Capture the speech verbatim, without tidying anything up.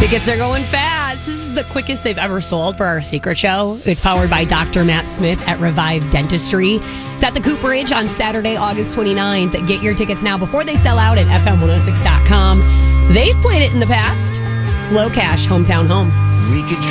Tickets are going fast. This is the quickest they've ever sold for our secret show. It's powered by Doctor Matt Smith at Revive Dentistry. It's at the Cooperage on Saturday, August twenty-ninth. Get your tickets now before they sell out at F M one oh six dot com. They've played it in the past. It's Low Cash, Hometown Home. We could